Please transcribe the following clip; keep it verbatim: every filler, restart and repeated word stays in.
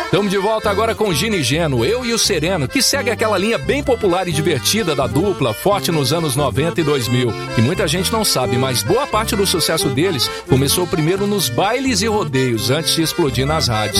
Estamos de volta agora com Gino e Geno, eu e o Sereno, que segue aquela linha bem popular e divertida da dupla, forte nos anos noventa e dois mil. E muita gente não sabe, mas boa parte do sucesso deles começou primeiro nos bailes e rodeios, antes de explodir nas rádios.